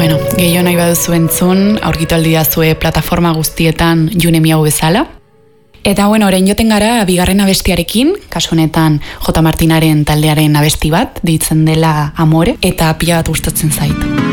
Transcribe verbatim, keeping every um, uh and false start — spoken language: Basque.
Bueno, gehiago nahi baduzu entzun, aurkitu aldia zue plataforma guztietan June Miau bezala. Eta bueno, orain joten gara bigarren abestiarekin, kasu honetan J. Martinaren taldearen abesti bat, deitzen dela Amore, eta pila bat gustatzen zait.